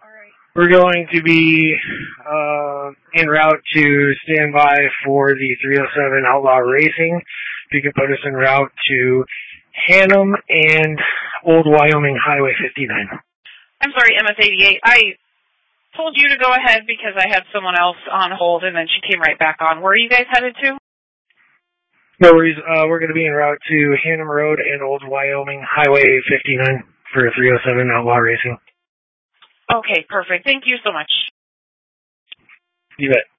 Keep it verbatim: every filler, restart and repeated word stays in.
We're going to be uh, en route to stand by for the three oh seven Outlaw Racing. You can put us en route to Hannum and Old Wyoming Highway fifty-nine. I'm sorry, M S eighty-eight. I told you to go ahead because I had someone else on hold, and then she came right back on. Where are you guys headed to? No worries. Uh, we're going to be en route to Hannum Road and Old Wyoming Highway fifty-nine for three oh seven Outlaw Racing. Okay, perfect. Thank you so much. You bet.